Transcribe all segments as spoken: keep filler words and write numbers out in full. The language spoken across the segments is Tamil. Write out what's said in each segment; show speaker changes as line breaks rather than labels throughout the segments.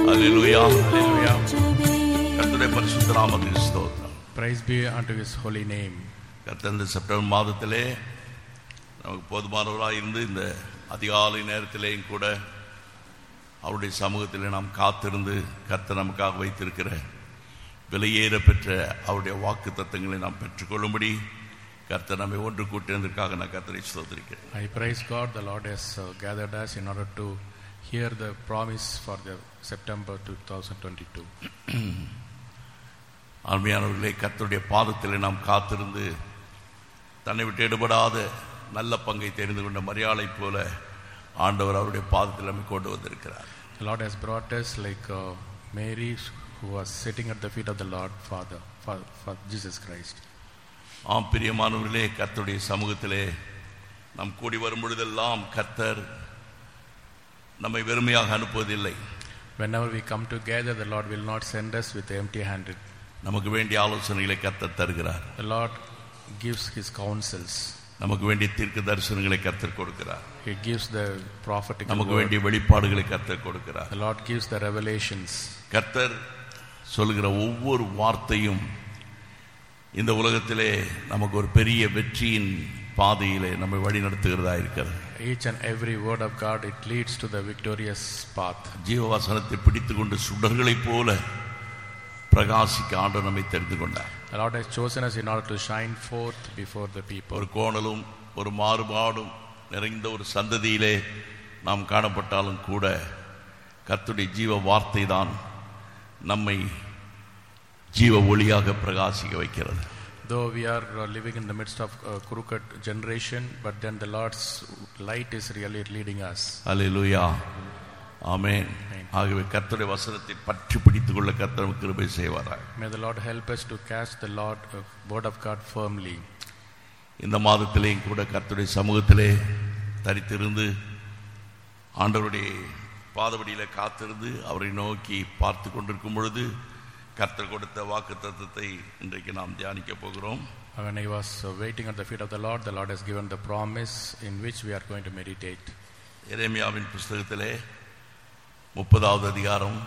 Hallelujah. Hallelujah. கர்த்தருடைய பரிசுத்த நாமத்துக்கு ஸ்தோத்திரம்.
Praise be unto his holy name.
கர்த்தர் இந்த செப்டம்பர் மாதத்திலே நமக்கு போதுமானவராக இருந்து இந்த அதிகாலை நேரத்திலேயும் கூட அவருடைய சமூகத்திலே நாம் காத்திருந்து கர்த்தர் நமக்காக வைத்திருக்கிற விலையேற பெற்ற அவருடைய வாக்கு தத்தங்களை நாம் பெற்றுக்கொள்ளும்படி கர்த்தர் நம்மை ஒன்று கூட்டினதற்காக நான் கர்த்தரை ஸ்தோத்திரிக்கிறேன்.
I praise God, the Lord has uh, gathered us in order to hear the promise for the September twenty twenty-two.
அருமையானவர்களே, கர்த்தருடைய பாதத்திலே நாம் காத்திருந்து தன்னை விட்டு எடுபடாத நல்ல பங்கை தெரிந்து கொண்ட மரியாளை போல ஆண்டவர் அவருடைய பாதத்தில் நம்மை கொண்டு வந்திருக்கிறார்.
The Lord has brought us like uh, Mary who was sitting at the feet of the Lord Father for, for Jesus Christ.
ஆம் பிரியமானவர்களே, கர்த்தருடைய சமூகத்திலே நாம் கூடி வரும் பொழுதெல்லாம் கர்த்தர் நம்மை வெறுமையாக அனுப்புவதில்லை.
Whenever we come together, the Lord will not send us with empty handed.
நமக்கு வேண்டிய ஆலோசனைகளை கர்த்தர் தருகிறார்.
The Lord gives his counsels.
நமக்கு வேண்டிய தீர்க்க தரிசனங்களை கர்த்தர் கொடுக்கிறார்.
He gives the prophetic word.
நமக்கு வேண்டிய வெளிப்பாடுகளை கர்த்தர் கொடுக்கிறார்.
The Lord gives the revelations.
கர்த்தர் சொல்கிற ஒவ்வொரு வார்த்தையும் இந்த உலகத்திலே நமக்கு ஒரு பெரிய வெற்றியின் பாதையிலே நம்மை வழி நடத்துகிறதா இருக்கிறது.
Each and every word of God, it leads to the victorious path.
ஜீவவசனத்தை பிடித்துக்கொண்டு சுடர்களைப் போல பிரகாசிக்க ஆண்டவர் நம்மை தெரிந்து கொண்டார்.
The Lord has chosen us in order to shine forth before the people.
ஒரு கோணலும் ஒரு மாறுபாடும் நிறைந்த ஒரு சந்ததியிலே நாம் காணப்பட்டாலும் கூட கர்த்தருடைய ஜீவ வார்த்தை தான் நம்மை ஜீவ ஒளியாக பிரகாசிக்க வைக்கிறது.
Though we are uh, living in the midst of a crooked generation, but then the Lord's light is really leading us.
Hallelujah. Amen. ஆகவே கர்த்தருடைய வசனத்தை பற்றி பிடித்துக் கொள்ள கர்த்தர் நமக்கு கிருபை செய்வாராக.
May the Lord help us to catch the Lord uh, word of God firmly.
இந்த மாதத்திலேயும் கூட கர்த்தருடைய சமூகத்திலே தரித்திருந்து ஆண்டவருடைய பாதபடியில காத்திருந்து அவரை நோக்கி பார்த்து கொண்டிருக்கும் பொழுது கர்த்தர் கொடுத்த வாக்கு தத்தத்தை இன்றைக்கு நாம் தியானிக்க போகிறோம்.
When I was uh, waiting at the feet of the Lord, the Lord has given the promise in which we are going to meditate.
எரேமியாவின் புஸ்தகத்திலே முப்பதாவது அதிகாரம்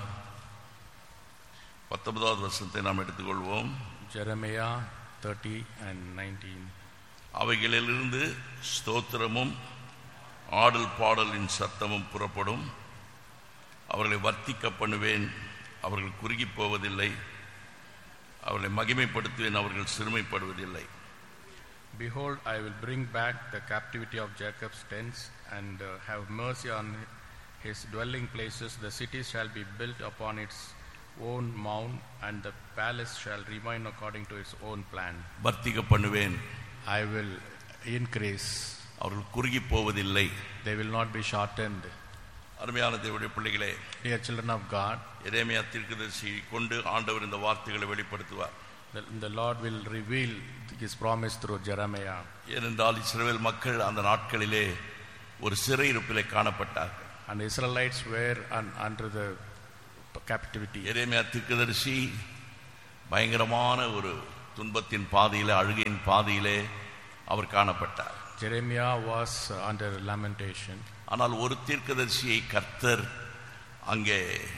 பத்தொன்பதாவது வசனத்தை நாம் எடுத்துக்கொள்வோம்.
Jeremiah thirty and nineteen.
அவைகளிலிருந்து ஸ்தோத்திரமும் ஆடல் பாடலின் சத்தமும் புறப்படும். அவர்களை வர்த்திக்க பண்ணுவேன், அவர்கள் குறுகி போவதில்லை. அவர்களை மகிமைப்படுத்துவேன், அவர்கள் சிறுமைப்படுவதில்லை.
Behold, I will bring back the captivity of Jacob's tents and uh, have mercy on his dwelling places. The city shall be built upon its own mound, and the palace shall remain according to its own plan.
வர்த்திக்க பண்ணுவேன்,
I will increase.
அவர்கள் குறுகி போவதில்லை.
They will not be shortened.
அருமையான தேவனுடைய பிள்ளைகளே,
Dear children of God,
எரேமியா தீர்க்கதரிசியை கொண்டு ஆண்டவர் இந்த வார்த்தைகளை வெளிப்படுத்துவார்.
the, the Lord will reveal his promise through Jeremiah.
ஏனென்றால் இஸ்ரவேல் மக்கள் அந்த நாட்களிலே ஒரு சிறையிருப்பிலே காணப்பட்டார்கள்.
And the Israelites were un, under the captivity.
எரேமியா தீர்க்கதரிசி பயங்கரமான ஒரு துன்பத்தின் பாதையிலே, அழுகையின் பாதையிலே அவர் காணப்பட்டார்.
Jeremiah was uh, under lamentation.
ஆனால் ஒரு தீர்க்கதரிசியை கர்த்தர் அங்கே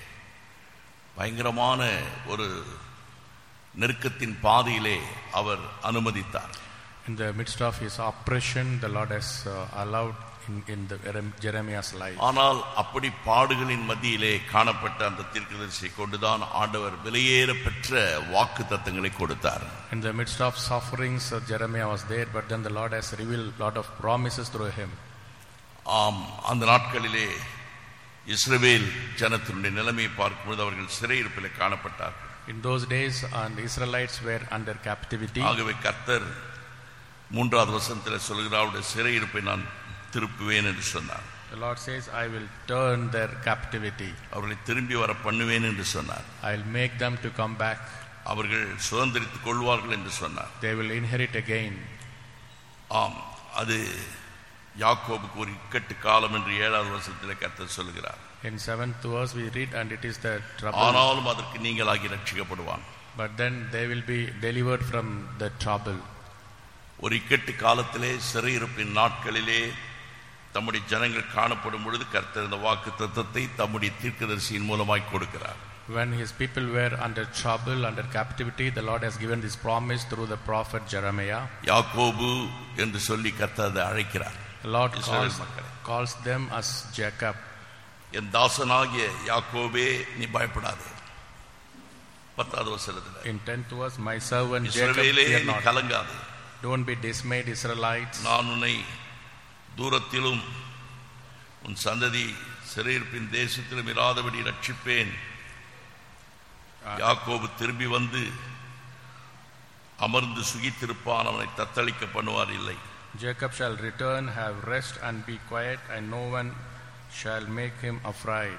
பயங்கரமான ஒரு நெருக்கத்தின் பாதையிலே அவர் அனுமதித்தார்.
In the midst of his oppression, the Lord has uh, allowed in, in the Jeremiah's life.
ஆனால் அப்படி பாடுகளின் மத்தியிலே காணப்பட்ட அந்த தீர்க்கதரிசியை கொண்டுதான் ஆண்டவர் விலையேற பெற்ற வாக்கு தத்தங்களை கொடுத்தார்.
In the midst of sufferings, uh, Jeremiah was there, but then the Lord has revealed a lot of promises through him.
ஆம், அந்த நாட்களிலே இஸ்ரவேல் ஜனத்தினுடைய நிலைமையை பார்க்கும்போது அவர்கள் சிறையிருப்பிலே காணப்பட்டார்கள்.
In those days, uh, the Israelites were under captivity.
ஆகவே கர்த்தர் மூன்றாவது வசனத்தில் சொல்கிறார், அவருடைய சிறையிருப்பை நான் திருப்புவேன் என்று சொன்னார்.
The Lord says, I will turn their captivity.
அவர்களை திரும்பி வர பண்ணுவேன் என்று சொன்னார்.
I will make them to come back.
அவர்கள் சுதந்திரித்துக் கொள்வார்கள் என்று சொன்னார்.
They will inherit again.
ஆம், அது யாக்கோபுக்கு ஒரு இக்கட்டு காலம் என்று ஏழாவது வசனத்தில் கர்த்தர் சொல்கிறார்.
In seventh verse we read, and it is the trouble.
ஆனாலும் அதற்கு நீங்களாகி ரட்சிக்கப்படுவான்.
But then they will be delivered from the trouble.
ஒரு இக்கட்டு காலத்திலே சிறையிருப்பின் நாட்களிலே தம்முடைய ஜனங்கள் காணப்படும் பொழுது கர்த்தர் இந்த வாக்குத்தத்தத்தை தம்முடைய தீர்க்கதரிசியின் மூலமாய் கொடுக்கிறார்.
When his people were under trouble, under captivity, the Lord has given this promise through the prophet Jeremiah.
யாக்கோபு என்று சொல்லி கர்த்தர் அதை அழைக்கிறார்.
The Lord calls, calls them as Jacob.
என் தாசனாகிய யாக்கோபே நீ பயப்படாதே. பத்தாவது வசனத்தில்
In tenth verse, my servant Jacob,
இஸ்ரவேலே
fear
நீ
not.
கலங்காதே.
Don't be dismayed, Israelites.
நான் உன்னை தூரத்திலும் உன் சந்ததி சிறையிருப்பின் தேசத்திலும் இராதபடி ரட்சிப்பேன். யாக்கோபு திரும்பி வந்து அமர்ந்து சுகித்திருப்பான், அவனை தத்தளிக்க பண்ணுவார் இல்லை.
Jacob shall return, have rest and be quiet, and no one shall make him afraid.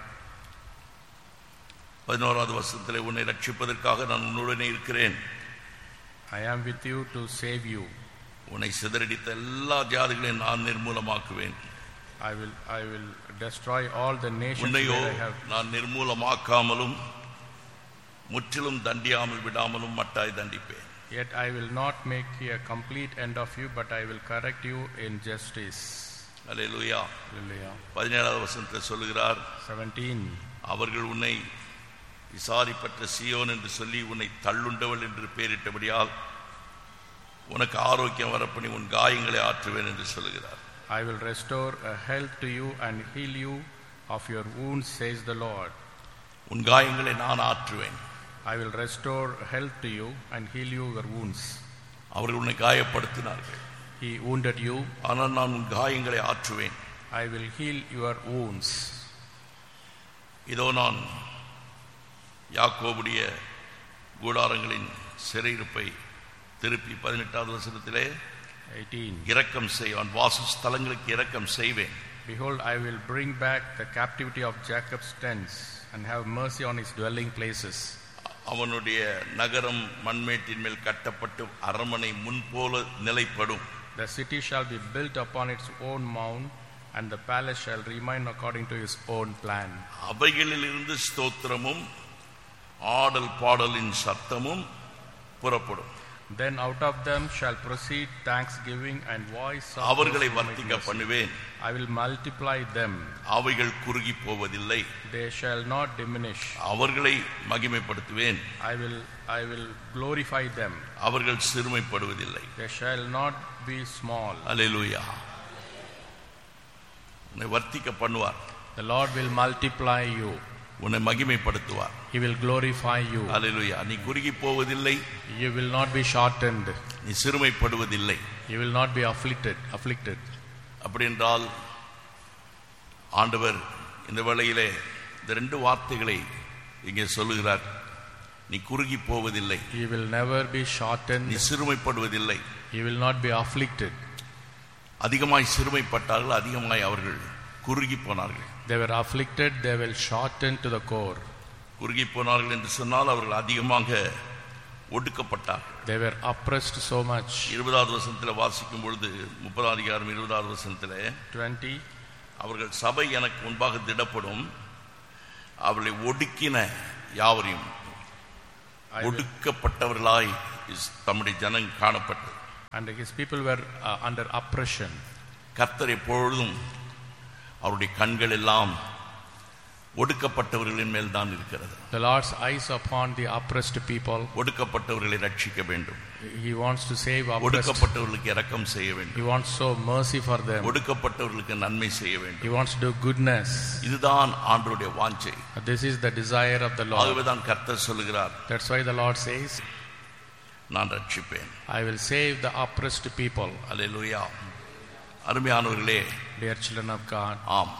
பதினோராவது வசனத்திலே உன்னை ரட்சிப்பதற்காக நான் உன்னுடனே இருக்கிறேன்.
I am with you to save you.
உன்னை சிதறடித்த எல்லா ஜாதிகளையும் நான் நிர்மூலமாக்குவேன்.
I will I will destroy all the nations
உன்னையோ
that I have.
நான் நிர்மூலமாக்காமலும் முற்றிலும் தண்டியாமல் விடாமலும் மட்டாய் தண்டிப்பேன்.
Yet I will not make a complete end of you, but I will correct you in justice.
Hallelujah.
Hallelujah.
பதினேழாவது வசனத்தில் சொல்லுகிறார்,
seventeen.
அவர்கள் உன்னை விசாரிப்பற்ற சீயோன் என்று சொல்லி உன்னை தள்ளுண்டவள் என்று பெயரிட்டபடியால் உனக்கு ஆரோக்கியம் வரப்பண்ணி உன் காயங்களை ஆற்றுவேன் என்று சொல்லுகிறார்.
I will restore a health to you and heal you of your wounds, says the Lord.
உன் காயங்களை நான் ஆற்றுவேன்.
I will restore health to you and heal you your wounds.
அவர்கள் உன்னை காயப்படுத்தினார்கள்.
He wounded you.
ஆனால் நான் உன் காயங்களை ஆற்றுவேன்.
I will heal your wounds.
இதோ நான் யாக்கோபுடைய கூடாரங்களின் சிறையிருப்பை திருப்பி பதினெட்டாவது வசனத்திலே
eighteen.
இரக்கம் செய்வான், வாசஸ்தலங்களுக்கு இரக்கம் செய்வேன்.
Behold, I will bring back the captivity of Jacob's tents and have mercy on his dwelling places.
அவனுடைய நகரம் மண்மேட்டின் மேல் கட்டப்பட்டு அரண்மனை முன்போல நிலைப்படும்.
The city shall be built upon its own mound, and the palace shall remain according to his own plan.
அவைகளிலிருந்து ஸ்தோத்திரமும் ஆடல் பாடலின் சத்தமும் புறப்படும்.
Then out of them shall proceed thanksgiving and voice of
அவர்களை
praise.
வர்த்திக்க பண்ணுவேன்.
I will multiply them.
அவைகள் குறுகி போவதில்லை.
They shall not diminish.
அவர்களை மகிமைப்படுத்துவேன்.
I will I will glorify them.
அவர்கள் சிறுமைப்படுவதில்லை.
They shall not be small.
அல்லேலூயா. உன்னை வர்த்திக்க பண்ணுவார்.
The Lord will multiply you.
உன்னை மகிமைப்படுத்துவார்.
He will glorify you.
அல்லேலூயா. நீ குறுகி போவதில்லை.
You will not be shortened.
நீ சிறுமைப்படுவதில்லை.
You will not be afflicted afflicted.
அப்படி என்றால் ஆண்டவர் இந்த வேளையிலே இந்த ரெண்டு வார்த்தைகளை இங்கே சொல்லுகிறார். நீ குறுகி போவதில்லை.
You will never be shortened.
நீ சிறுமைப்படுவதில்லை.
You will not be afflicted.
அதிகமாய் சிறுமைப்பட்டார்கள், அதிகமாய் அவர்கள் குறுகி போனார்கள்.
They were afflicted, they will shorten to the core.
குறுகி போனார்கள் என்று சொன்னால் அவர்கள் அதிகமாக ஒடுக்கப்பட்டார்கள்.
They were oppressed so much.
இருபதாவது வசனத்தில் வாசிக்கும் பொழுது முப்பதாம் அதிகாரம் இருபதாவது வசனத்தில்
twenty.
அவர்கள் சபை எனக்கு முன்பாக திடப்படும், அவர்களை ஒடுக்கின யாவரையும் ஒடுக்கப்பட்டவர்களாய் தம்முடைய ஜனம் காணப்பட்டது.
And his people were uh, under oppression.
கர்த்தர் எப்பொழுதும் அவருடைய கண்கள் எல்லாம் ஒடுக்கப்பட்டவர்களின் மேல் தான் இருக்கிறது.
The Lord's eyes upon the oppressed people.
ஒடுக்கப்பட்டவர்களை ரட்சிக்க வேண்டும்.
He wants to save oppressed.
ஒடுக்கப்பட்டவர்களுக்கு இரக்கம் செய்ய வேண்டும்.
He wants so mercy for them.
ஒடுக்கப்பட்டவர்களுக்கு நன்மை செய்ய வேண்டும்.
He wants to do goodness.
இதுதான் ஆண்டவருடைய வாஞ்சை.
This is the desire of the Lord.
ஆகவே தான் கர்த்தர் சொல்கிறார்,
That's why the Lord says,
நான் ரட்சிப்பேன்.
I will save the oppressed people.
அல்லேலூயா. அருமையானவர்களே,
Dear children of God.
ஆம்,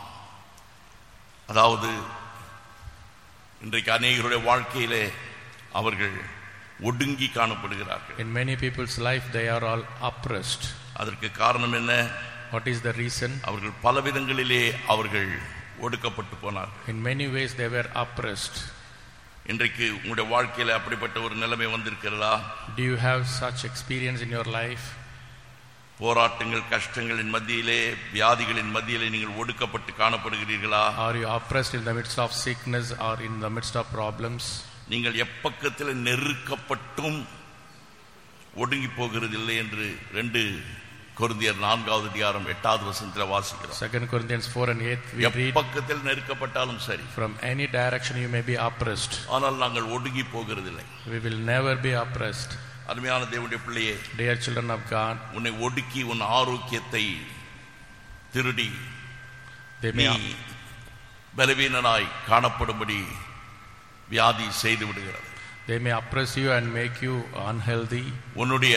அதாவது இன்றைக்கு அநேகருடைய வாழ்க்கையிலே அவர்கள் ஒடுங்கி காணப்படுகிறார்கள்.
In many people's life they are all oppressed.
அதற்கு காரணம் என்ன?
What is the reason?
அவர்கள் பல விதங்களிலே அவர்கள் ஒடுக்கப்பட்டு போனார்கள்.
In many ways they were oppressed.
இன்றைக்கு உங்களுடைய வாழ்க்கையில அப்படிப்பட்ட ஒரு நிலைமை வந்திருக்கிறதா?
Do you have such experience in your life?
போராட்டங்கள், கஷ்டங்களின் மத்தியிலே, வியாதிகளின் மத்தியிலே நீங்கள் ஒடுக்கப்பட்டு காணப்படுகிறீர்களா?
Are you oppressed in the midst of sickness or in the midst of problems?
நீங்கள் எப்பக்கத்தில் நெருக்கப்பட்டும் ஒடுங்கி போகிறதில்லை என்று ரெண்டு கொரிந்தியர் நான்காவது அதிகாரம் எட்டாவது வசனத்தில் வாசிக்கிறோம்.
Second Corinthians four and eight we read,
எப்பக்கத்தில் நெருக்கப்பட்டாலும் சரி,
from any direction you may be oppressed,
ஆனால் நாங்கள் ஒடுங்கி போகிறதில்லை.
we will never be oppressed.
அருமையான தேவனுடைய பிள்ளையே,
Dear children of God,
உன்னை ஒடுக்கி உன் ஆரோக்கியத்தை திருடி
they
நீ
may
பலவீனனாய் காணப்படும்படி வியாதி செய்து விடுகிறது.
they may oppress you and make you unhealthy.
உன்னுடைய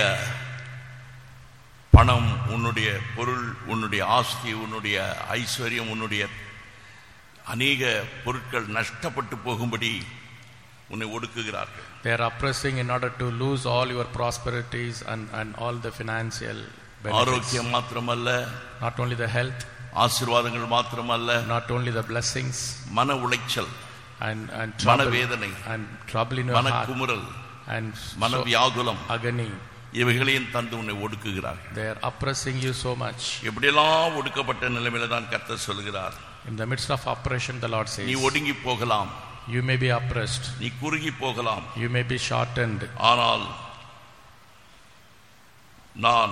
பணம், உன்னுடைய பொருள், உன்னுடைய ஆஸ்தி, உன்னுடைய ஐஸ்வர்யம், உன்னுடைய அநேக பொருட்கள் நஷ்டப்பட்டு போகும்படி உன்னை ஒடுக்குகிறார்கள்.
They are oppressing in order to lose all your prosperities and and all the financial benefits.
ஆரோக்கியம் மாத்திரமல்ல,
not only the health,
ஆசீர்வாதங்கள் மாத்திரமல்ல,
not only the blessings,
மன உளைச்சல்,
and and trouble,
மனவேதனை,
and trouble in your heart,
மனக்குமுறல்,
and
மனவியாகுலம்,
agony,
இவைகளையும் தந்து உன்னை ஒடுக்குகிறார்கள்.
they are oppressing you so much.
எப்படியெல்லாம் ஒடுக்கப்பட்ட நிலைமையில தான் கர்த்தர் சொல்கிறார்,
in the midst of oppression the Lord says,
நீ ஒடுங்கி போகலாம்,
you may be oppressed,
நீ குறுகி போகலாம்,
you may be shortened,
ஆனால் நான்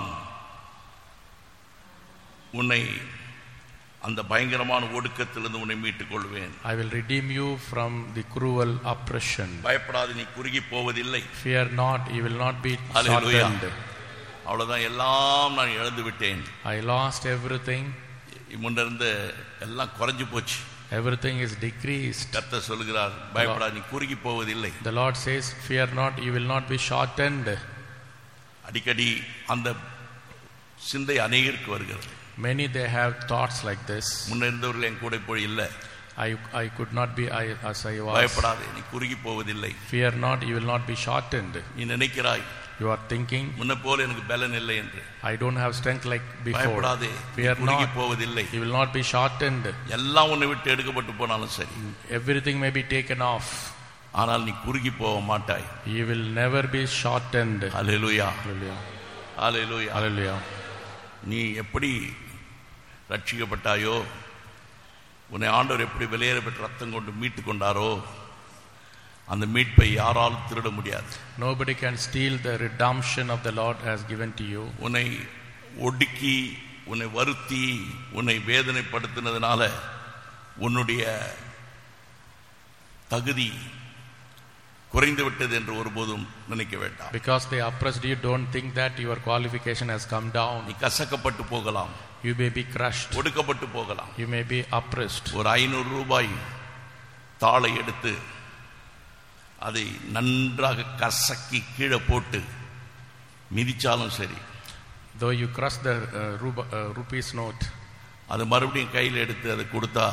உன்னை அந்த பயங்கரமான ஒடுக்கத்திலிருந்து உன்னை மீட்டுக் கொள்வேன்.
I will redeem you from the cruel oppression.
பயப்படாது, நீ குறுகி போவதில்லை.
Fear not, you will not be
Hallelujah.
shortened.
அவ்வளவுதான், எல்லாம் நான் இழந்து விட்டேன்.
I lost everything.
முன்னிருந்து எல்லாம் குறைஞ்சு போச்சு.
Everything is decreased.
கர்த்தர் சொல்கிறார், பயப்படாது, நீ குறுகி போவதில்லை.
The Lord says, fear not, you will not be shortened.
அடிக்கடி அந்த சிந்தை அநேகருக்கு வருகிறது.
Many they have thoughts like this.
முன்ன இருந்தவர்கள் என் கூட இப்போ இல்லை.
I I could not be I, as I was.
பயப்படாது, நீ குறுகி போவதில்லை.
Fear not, you will not be shortened.
நீ நினைக்கிறாய்,
you are thinking,
முன்ன போல எனக்கு பலன் இல்லை என்று.
I don't have strength like before.
பயப்படாதே,
Fear
குறுகி
not,
போவதில்லை.
you will not be shortened.
எல்லாம் உன்னை விட்டு எடுக்கப்பட்டு போனாலும் சரி,
everything may be taken off,
ஆனால் நீ குறுகி போக மாட்டாய்.
you will never be shortened.
Hallelujah,
Hallelujah.
Hallelujah.
Hallelujah.
நீ எப்படி ரட்சிக்கப்பட்டாயோ, உன்னை ஆண்டவர் எப்படி வெளியேற பெற்ற ரத்தம் கொண்டு மீட்டு கொண்டாரோ, அந்த மீட்பை யாராலும் திருட முடியாது.
Nobody can steal the redemption of the Lord has given to you.
உன்னை ஒடுக்கி, உன்னை வருத்தி, உன்னை வேதனைப்படுத்தினதுனால உன்னுடைய தகுதி குறைந்து விட்டது என்று ஒருபோதும் நினைக்க வேண்டாம்.
Because they oppressed you, don't think that your qualification has come down.
நீ கசக்கப்பட்டு போகலாம்,
You may be crushed,
ஒடுக்கப்பட்டு போகலாம்.
you may be oppressed.
ஒரு ஐநூறு ரூபாய் தாளை எடுத்து அதை நன்றாக கசக்கி கீழே போட்டு மிதிச்சாலும் சரி,
Though you crush the uh, ruba- uh, rupees note,
அது மறுபடியும் கையில் எடுத்து அதை கொடுத்தா,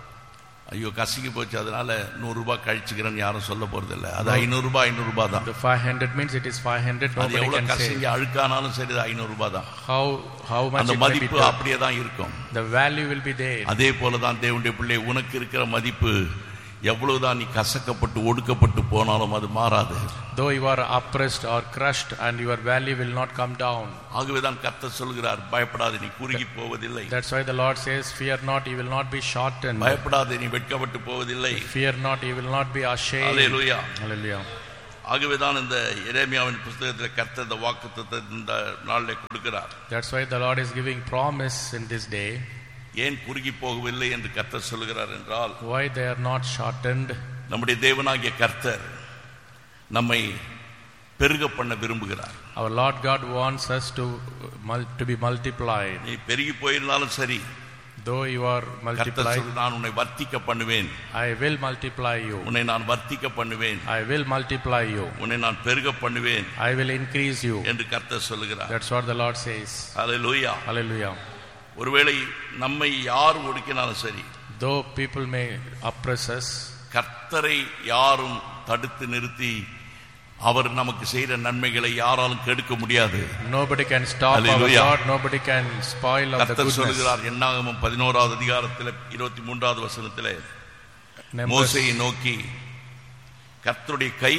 ஐயோ கசக்கி போச்சு, அதனால நூறு ரூபாய் கழிச்சுக்கிறேன்னு யாரும் சொல்ல போறதில்லை. அது ஐநூறு ரூபாய் ஐநூறு ரூபாய் தான்.
the five hundred means it is five hundred.
அது
Nobody
எவ்வளவு
can say
கசங்கி அழுக்கானாலும் சரி, ஐநூறு ரூபாய் தான்.
how how much
அந்த
it may be
மதிப்பு
done.
அப்படியே தான் இருக்கும்.
The value will be there.
அதே போலதான் தேவனுடைய பிள்ளை, உனக்கு இருக்கிற மதிப்பு எவ்வளவுதான் நீ கசக்கப்பட்டு ஒடுக்கப்பட்டு போனாலும் அது மாறாது.
Though you are oppressed or crushed, and your value will not come down.
ஆகவேதான் கர்த்தர் சொல்கிறார், பயப்படாதே, நீ குறுகி போவதில்லை.
That's why the Lord says, fear not, you will not be shortened.
பயப்படாதே, நீ வெட்கப்பட்டு போவதில்லை.
Fear not, you will not be ashamed.
Hallelujah.
Hallelujah.
ஆகவேதான் இந்த எரேமியாவின் புத்தகத்தில் கர்த்தர் இந்த வாக்குத்தத்தத்தை இந்த நாளிலே கொடுக்கிறார்.
That's why the Lord is giving promise in this day.
ஏன் குறுகி போகவில்லை என்று கர்த்தர் சொல்கிறார் என்றால்,
Why they are not shortened?
நம்முடைய தேவனாகிய கர்த்தர் நம்மை பெருக பண்ண விரும்புகிறார்.
Our Lord God wants us to mul- to be multiplied.
நீ பெருகி போயிருந்தாலும் சரி,
Though you are
கர்த்தர்
multiplied,
சொல்லு, நான் உன்னை வர்த்திக்க பண்ணுவேன்,
I will multiply you.
உன்னை நான் வர்த்திக்க பண்ணுவேன்,
I will multiply you.
உன்னை நான் பெருக பண்ணுவேன்
I will increase you.
என்று கர்த்தர் சொல்லுகிறார்.
That's what the Lord says.
Hallelujah.
Hallelujah.
ஒருவேளை நம்மை யார் ஒடுக்கினாலும் சரி,
Though people may oppress us,
கர்த்தரை யாரும் தடுத்து நிறுத்தி அவர் நமக்கு செய்கிற நன்மைகளை யாராலும் கெடுக்க முடியாது.
nobody can stop our
Hallelujah.
God. Nobody can spoil of the
கர்த்தர்
goodness.
சொல்லுகிறார், என்னாகமம் பதினோராவது அதிகாரத்தில் இருபத்தி மூன்றாவது வசனத்திலே
Numbers,
மோசேயை நோக்கி, கர்த்தருடைய கை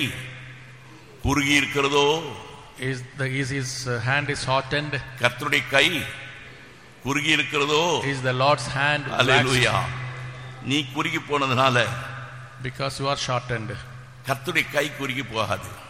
குறுகி இருக்கிறதோ,
is the is his uh, hand is shortened?
கர்த்தருடைய கை குறுகி இருக்கிறதோ.
Is the Lord's hand
hallelujah.
waxed?
நீ குறுகி போனதுனால
Because you are shortened.
கர்த்தருடைய கை குறுகி போகாது.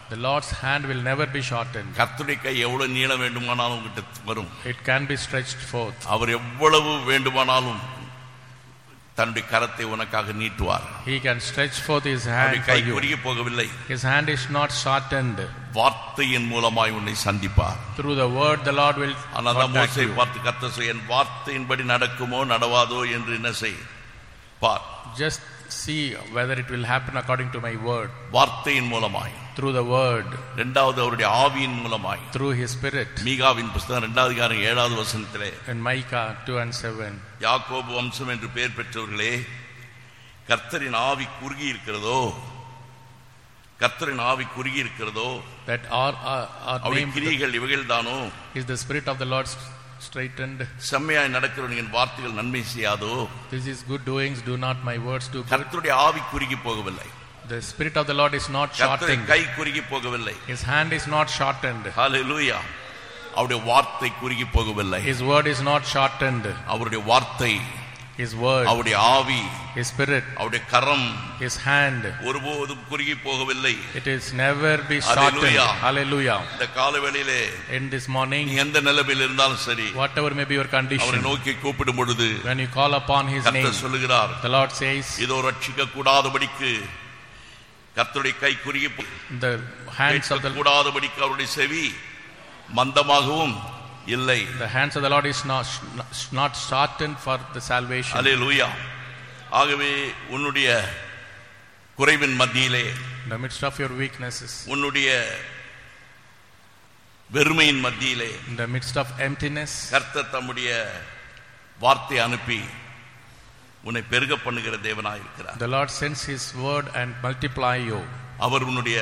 The Lord's hand will never be shortened.
கர்த்தருடைய கை எவ்வளவு நீளம் வேண்டுமானாலும் உங்ககிட்ட வரும்.
It can be stretched forth.
அவர் எவ்வளவு வேண்டுமானாலும் தன்னுடைய கரத்தை உனக்காக நீட்டுவார்.
He can stretch forth his hand for
guy
you.
குறுகி போகவில்லை.
His hand is not shortened.
வார்த்தையின் மூலமாய் உன்னை சந்திப்பார்.
Through the word the Lord will contact you.
பார்த்து கர்த்தர் என் வார்த்தையின்படி நடக்குமோ நடவாதோ என்று என்ன செய் பார்.
Just see whether it will happen according to my word.
வார்த்தையின் மூலமாய்,
through the word.
இரண்டாவது அவருடைய ஆவியின் மூலமாய்,
through his spirit.
மீகாவின் புத்தகம் இரண்டாவது அதிகாரம் ஏழாவது வசனத்திலே,
in Micah two and seven,
யாக்கோபு வம்சம் என்று பெயர் பெற்றவர்களே, கர்த்தரின் ஆவி குறுகி இருக்கிறதோ, கர்த்தரின் ஆவி குறுகி இருக்கிறதோ,
that our our name
கிரியைகள் இவைகள்தானோ,
is the spirit of the Lord straightened.
செம்மையாய் நடக்கிறவனின் வார்த்தைகள் நன்மை செய்யாதோ.
This is good doings, do not my words do good.
கர்த்தருடைய ஆவி குறுகி போகவில்லை.
The spirit of the Lord is not shortened.
கை குறுகி போகவில்லை.
His hand is not shortened.
Hallelujah. அவருடைய வார்த்தை குறுகி போகவில்லை.
His word is not shortened.
அவருடைய வார்த்தை,
his word,
அவருடைய ஆவி,
his spirit,
அவருடைய கரம்,
his hand,
ஒருபோதும் குறுகி போகவில்லை.
it is never be shortened. Hallelujah.
இந்த காலவேளையிலே,
in this morning,
எந்த நிலையில் இருந்தாலும் சரி,
whatever may be your condition,
அவரை நோக்கி கூப்பிடும் பொழுது,
when you call upon his name,
கர்த்தர் சொல்லுகிறார்,
the Lord says,
இதோ ரட்சிக்க கூடாதபடிக்கு கர்த்தருடைய கை குறுகி,
the hands of the
கூடாதபடிக்கு அவருடைய செவி மந்தமாகவும் இல்லை.
The hands of the Lord is not not shortened for the salvation.
Hallelujah. ஆகவே உன்னுடைய குறைவின் மத்தியிலே,
in the midst of your weaknesses,
உன்னுடைய வெறுமையின் மத்தியிலே,
in the midst of emptiness,
கர்த்தர் தம்முடைய வார்த்தை அனுப்பி உன்னை பெருக பண்ணுகிற தேவனாய் இருக்கிறார்.
The Lord sends his word and multiply you.
அவர் உன்னுடைய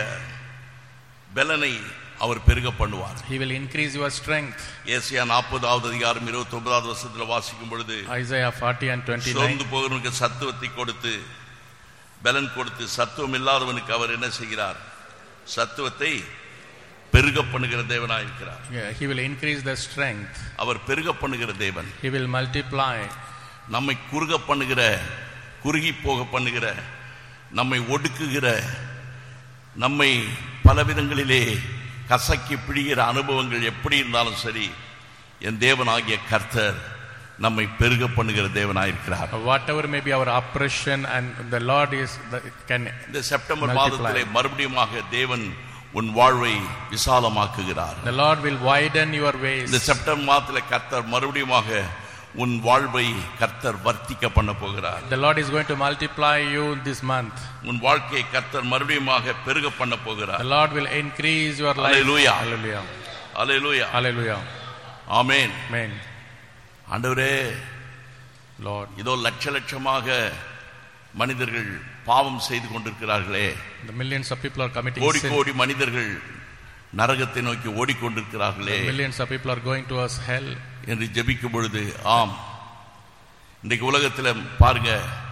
பலனை அவர் பெருக பண்ணுவார்.
He will increase your strength.
ஏசாயா நாற்பதாவது அதிகாரம் இருபத்தி ஒன்பதாவது வசனத்தில் வாசிக்கும் பொழுது,
Isaiah forty and twenty-nine,
சோர்ந்து போகிறவனுக்கு சத்துவத்தை கொடுத்து பலன் கொடுத்து, சத்துவம் இல்லாதவனுக்கு அவர் என்ன செய்கிறார்? சத்துவத்தை பெருக பண்ணுகிற தேவனாய் இருக்கிறார்.
Yeah, he will increase the strength.
அவர் பெருக பண்ணுகிற தேவன்.
He will multiply.
நம்மை குறுக பண்ணுகிற, குறுகி போக பண்ணுகிற, நம்மை ஒடுக்குகிற, நம்மை பலவிதங்களிலே கசக்கி பிடிகிற அனுபவங்கள் எப்படி இருந்தாலும் சரி, என் தேவனாகிய கர்த்தர் நம்மை பெருக பண்ணுகிற தேவனாயிருக்கிறார்.
Whatever may be our oppression, and the Lord is the, can
இந்த செப்டம்பர் மாதத்திலே மறுபடியுமாக தேவன் உன் வாழ்வை விசாலமாக்குகிறார்.
The Lord will widen your ways.
இந்த செப்டம்பர் மாதத்திலே கர்த்தர் மறுபடியுமாக உன் வாழ்வை கர்த்தர் வர்த்திக்க பண்ண போகிறார்.
The Lord is going to multiply you this month.
உன் வாழ்க்கையை கர்த்தர் மறுபடியுமாக பெருக பண்ண போகிறார்.
The Lord will increase your life.
Hallelujah.
Hallelujah.
Hallelujah.
Hallelujah.
Amen.
Amen.
ஆண்டவரே,
Lord,
இதோ லட்ச லட்சமாக மனிதர்கள் பாவம் செய்து கொண்டிருக்கிறார்களே.
the millions of people are committing
கோடி
sin.
கோடி மனிதர்கள் நரகத்தை நோக்கி ஓடிக்கொண்டிருக்கிறார்களே.
The millions of people are going towards hell.
என்று ஜெபிக்கும் பொழுது, ஆம், இன்றைக்கு உலகத்தில் பாருங்க,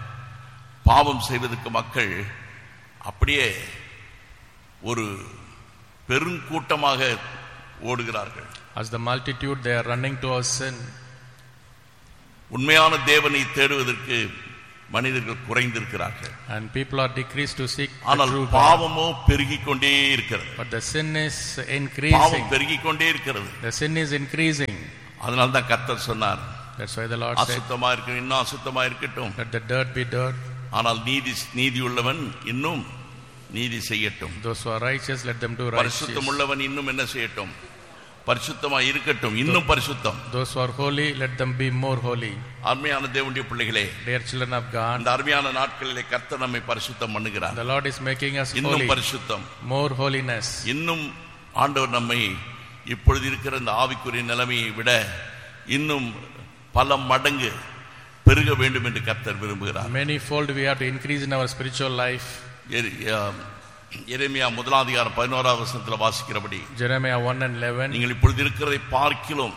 பாவம் செய்வதற்கு மக்கள் அப்படியே ஒரு பெருங்கூட்டமாக ஓடுகிறார்கள்.
As the multitude, they are running towards sin.
உண்மையான தேவனை தேடுவதற்கு மனிதர்கள் குறைந்திருக்கிறார்கள்.
And people are decreased to seek the
ஆனால்
true God.
பாவமோ பெருகிக் கொண்டே இருக்கிறது.
But the sin is increasing.
பாவம் பெருகிக் கொண்டே இருக்கிறது.
The sin is increasing.
அதனால தான் கர்த்தர் சொன்னார்,
That's why the Lord said,
அசுத்தமா இருக்கட்டும், இன்னும் அசுத்தமா இருக்கட்டும்,
let the dirt be dirt.
ஆனால் நீதி நீதி உள்ளவன் இன்னும் நீதி செய்யட்டும்.
Those who are righteous, let them do righteous.
பரிசுத்தம் உள்ளவன் இன்னும் என்ன செய்யட்டும்? பரிசுத்தமா இருக்கட்டும், இன்னும் பரிசுத்தம்.
Those who are holy, let them be more holy.
அருமையான தேவனுடைய பிள்ளைகளே,
Dear children of God,
இந்த அருமையான நாட்களிலே கர்த்தர் நம்மை பரிசுத்தம் பண்ணுகிறார்.
the Lord is making us
இன்னும்
holy.
பரிசுத்தம்,
More holiness.
இன்னும் ஆண்டவர் நம்மை இப்பொழுது இருக்கிற இந்த ஆவிக்குரிய நிலைமையை விட இன்னும் பல மடங்கு பெருக வேண்டும் என்று கர்த்தர் விரும்புகிறார்.
Many fold we have to increase in our spiritual life.
எரேமியா முதலாம் அதிகாரம் பதினோராவது வசனத்தில் வாசிக்கிறபடி,
Jeremiah one and eleven,
நீங்கள் இப்பொழுது இருக்கிறதை பார்க்கிலும்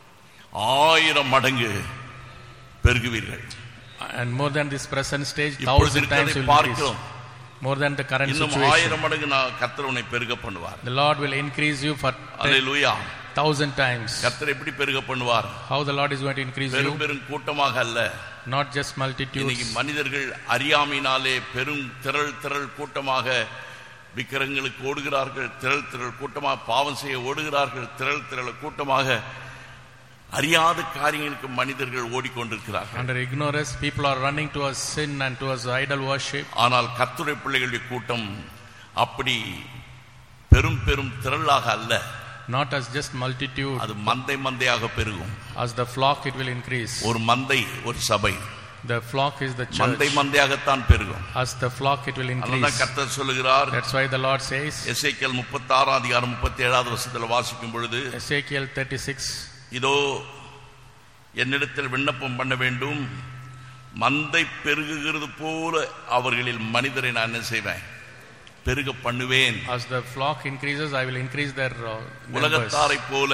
ஆயிரம் மடங்கு பெருகுவீர்கள்.
and more than this present stage,
இப்பொழுது
thousand times
இருக்கிறதை
will increase.
பார்க்கிறோம்,
More than the current
இன்னும்
situation.
ஆயிரம் மடங்கு நான் கர்த்தர் உன்னை பெருக பண்ணுவார்.
The Lord will increase you for
hallelujah.
thousand times.
கர்த்தர் எப்படி பெருக பண்ணுவார்?
How the Lord is going to increase you?
பெரும் பெரும் கூட்டமாக அல்ல.
Not just multitudes.
இன்னைக்கு மனிதர்கள் அறியாமையினாலே பெரும் திரள் திரள் கூட்டமாக விக்கிரகங்களுக்கு ஓடுகிறார்கள், திரள் திரள் கூட்டமாக பாவம் செய்ய ஓடுகிறார்கள், திரள் திரள் கூட்டமாக அறியாத காரியங்களுக்கு மனிதர்கள் ஓடிக்கொண்டிருக்கிறார்கள்.
Under ignorance, people are running towards sin and towards idol worship.
ஆனால் கர்த்தருடைய பிள்ளைகளுடைய கூட்டம் அப்படி பெரும் பெரும் திரளாக அல்ல.
Not as just multitude.
அது மந்தை மந்தையாக பெருகும்.
As the flock it will increase.
ஒரு மந்தை ஒரு சபை.
The flock is the church.
மந்தை மந்தையாகத்தான் பெருகும்.
As the flock it will increase.
அதான் கர்த்தர் சொல்லுகிறார்.
That's why the Lord says.
எசேக்கியேல் முப்பத்தாறாம் அதிகாரம் முப்பத்தேழாவது வசனத்தில் வாசிக்கும் பொழுது
Ezekiel thirty-six.
இதோ என்னிடத்தில் விண்ணப்பம் பண்ண வேண்டும், மந்தை பெருகுகிறது போல அவர்களில் மனிதரை நான் என்ன செய்வேன், பெருக பண்ணுவேன்.
As the flock increases, I will increase their uh,
உலகத்தாரை போல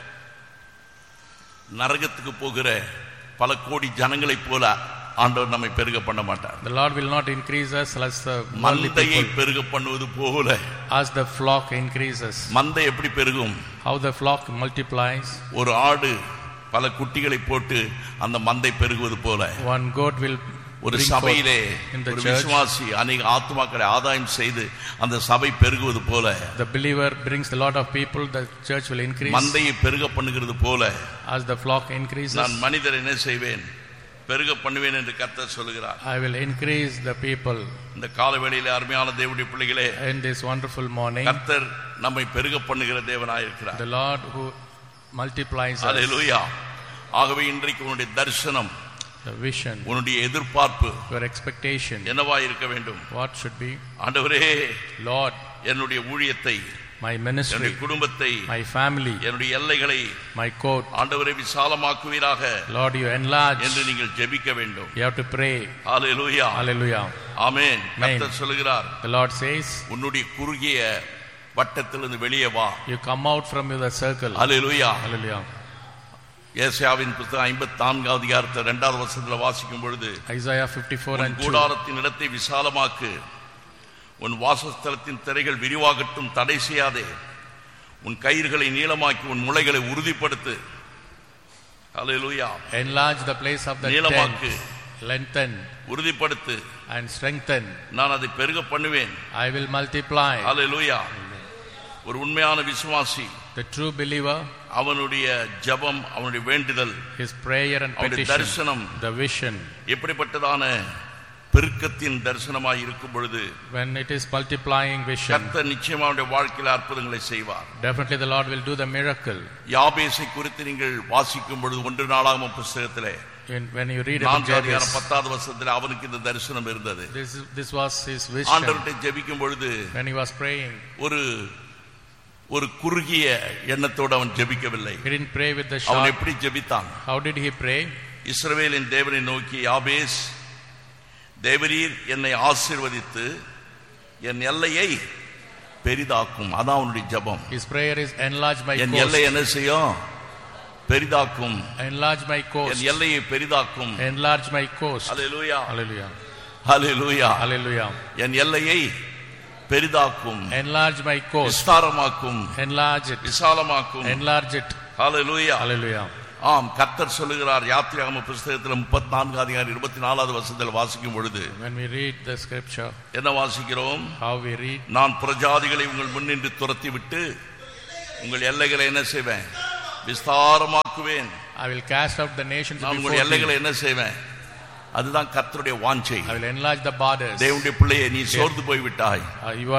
நரகத்துக்கு போகிற பல கோடி ஜனங்களை போல ஆண்டவர் நம்மை பெருக பண்ண மாட்டார்.
The Lord will not increase us as the
மந்தையை பெருக பண்ணுவது போல.
As the flock increases.
மந்தை எப்படி பெருகும்?
How the flock multiplies.
ஒரு ஆடு பல குட்டிகளை போட்டு அந்த மந்தை பெருகுவது போல
one goat will
ஒரு சபையிலே ஒரு விசுவாசி அநேக ஆத்துமாக்களை ஆதாயம் செய்து அந்த சபை பெருகுவது போல
the believer brings a lot of people, the church will increase.
மந்தையை பெருக பண்ணுகிறது போல
as the flock increases,
நான் மனிதரை என்ன செய்வேன், பெருக பண்ணுவேன் என்று கர்த்தர் சொல்கிறார்.
I will increase the people.
இந்த காலவேளையிலே அருமையான தேவனுடைய பிள்ளைகளே,
in this wonderful morning
கர்த்தர் நம்மை பெருக பண்ணுகிற தேவனாய் இருக்கிறார்.
the Lord who multiplies us.
ஹல்லேலூயா. ஆகவே இன்றைக்கு உன்னுடைய தரிசனம்,
the vision,
உன்னுடைய எதிர்பார்ப்பு,
your expectation
என்னவாய் இருக்க வேண்டும்?
what should be?
ஆண்டவரே,
Lord,
என்னுடைய ஊழியத்தை,
my ministry,
என்னுடைய குடும்பத்தை,
my family,
என்னுடைய எல்லைகளை
my court,
ஆண்டவரே விசாலமாக்குவீராக
Lord you enlarge
என்று நீங்கள் ஜெபிக்க வேண்டும்.
you have to pray.
Hallelujah.
Hallelujah.
ஆமென். கர்த்தர் சொல்கிறார்,
the Lord says,
உன்னுடைய குறுகிய வட்டத்திலிருந்து வெளியே வா.
you come out from the circle.
Hallelujah.
Hallelujah.
ஏசாயாவின் புத்தகம் ஐம்பத்தி நான்காவது அதிகாரத்தை இரண்டாவது வசனத்தில் வாசிக்கும் பொழுது
Isaiah fifty-four and two,
கூடாரத்தின் இடத்தை விசாலமாக்கு, உன் வாசஸ்தலத்தின் திரைகள் விரிவாகட்டும், தடை செய்யாதே, உன் கயிறுகளை நீளமாக்கி உன் முளைகளை உறுதிப்படுத்து. ஹல்லேலூயா.
enlarge the place of the
நீளமாக்கு,
tent, lengthen
உறுதிப்படுத்து,
and strengthen,
நான் அதை பெருக பண்ணுவேன்.
I will multiply.
ஹல்லேலூயா. ஒரு உண்மையான விசுவாசி,
the true believer,
அவனுடைய ஜெபம், அவனுடைய வேண்டுதல்,
his prayer and
அவனுடைய
petition,
தரிசனம்
the vision,
எப்படிப்பட்டதான பெருக்கத்தின் தரிசனமாய் இருக்கும் பொழுது
when it is multiplying vision,
கர்த்தர் நிச்சயமாக அவனுடைய வாழ்க்கையில் அற்புதங்களை செய்வார்.
definitely the Lord will do the miracle.
யாபேசை குறித்து நீங்கள் வாசிக்கும் பொழுது ஒன்று நாளாகமம் புத்தகத்திலே
In, when you read about Jabez,
பத்தாவது வருஷத்தில் அவனுக்கு இந்த தரிசனம் இருந்தது.
this this was his vision.
ஆண்டவர்கிட்ட ஜெபிக்கும் பொழுது
when he was praying,
ஒரு ஒரு குறுகிய எண்ணத்தோடு அவன் ஜெபிக்கவில்லை.
he didn't pray with the
அவன்
short.
எப்படி ஜெபித்தான்?
How did he pray?
இஸ்ரவேலின் தேவனை நோக்கி, யாபேஸ், தேவரீர் என்னை ஆசீர்வதித்து என் எல்லையை பெரிதாக்கும். அதான் அவனுடைய ஜெபம்.
His prayer is enlarge my
N
coast.
எல்லை என்ன செய்யும்? பெரிதாக்கும்.
enlarge my coast.
என் எல்லையை பெரிதாக்கும்.
enlarge my coast.
Hallelujah.
Hallelujah.
Hallelujah.
Hallelujah.
என் எல்லையை பெரிதாக்கும்,
enlarge my coast,
விஸ்தாரமாக்கும்,
enlarge it,
விசாலமாக்கும்.
enlarge it.
Hallelujah.
Hallelujah.
ஆம், கர்த்தர் சொல்லுகிறார். யாத்திராகம புத்தகத்தில் முப்பத்தி நான்கு அதிகாரம் இருபத்தி நாலாவது வசனத்தில் வாசிக்கும் பொழுது
when we read the scripture,
என்ன வாசிக்கிறோம்?
how we read,
நான் பிரஜாதிகளை உங்கள் முன்னின்று துரத்தி விட்டு உங்கள் எல்லைகளை என்ன செய்வேன்? விஸ்தாரமாக்குவேன்.
I will cast out the nations
நான்
before
உங்கள் எல்லைகளை
thee.
என்ன செய்வேன்? அதுதான் கர்த்தருடைய வாஞ்சை.
I will enlarge the borders.
தேவனுடைய பிள்ளையை, நீ சோர்ந்து போய் விட்டாய்.
Uh, you are